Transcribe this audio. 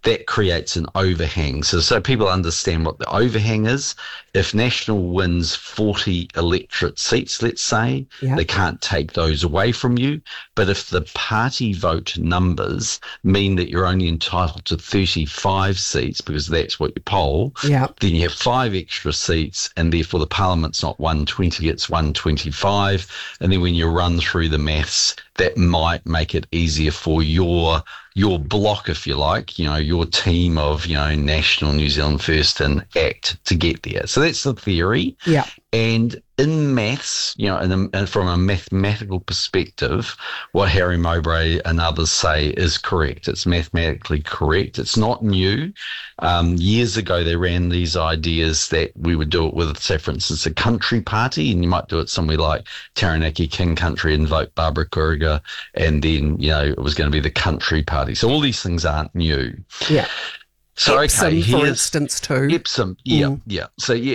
that creates an overhang. So people understand what the overhang is. If National wins 40 electorate seats, let's say, they can't take those away from you. But if the party vote numbers mean that you're only entitled to 35 seats, because that's what you poll, then you have 5 extra seats, and therefore the parliament's not 120, it's 125. And then when you run through the maths, that might make it easier for your block, if you like, your team of, National, New Zealand First and ACT to get there. So that's the theory. Yeah. And in maths, and from a mathematical perspective, what Harry Mowbray and others say is correct. It's mathematically correct. It's not new. Years ago, they ran these ideas that we would do it with, say, for instance, a country party, and you might do it somewhere like Taranaki King Country and vote Barbara Kuriga, and then, it was going to be the country party. So all these things aren't new. Yeah. So, Epsom, okay, for instance, too. Epsom, yeah. So,